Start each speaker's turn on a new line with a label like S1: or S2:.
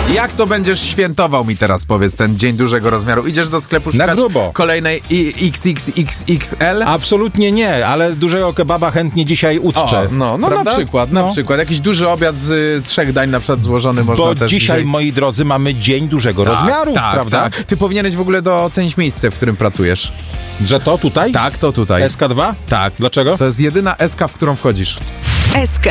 S1: Jak to będziesz świętował, mi teraz powiedz, ten dzień dużego rozmiaru? Idziesz do sklepu szukać kolejnej XXXXL?
S2: Absolutnie nie, ale dużego kebaba chętnie dzisiaj uczczę.
S1: No na przykład. Jakiś duży obiad z 3 dań na przykład złożony można
S2: bo
S1: też
S2: dzisiaj, moi drodzy, mamy dzień dużego rozmiaru, prawda?
S1: Tak. Ty powinieneś w ogóle docenić miejsce, w którym pracujesz.
S2: Że to tutaj?
S1: Tak, to tutaj.
S2: SK2?
S1: Tak.
S2: Dlaczego?
S1: To jest jedyna SK, w którą wchodzisz.
S3: SK.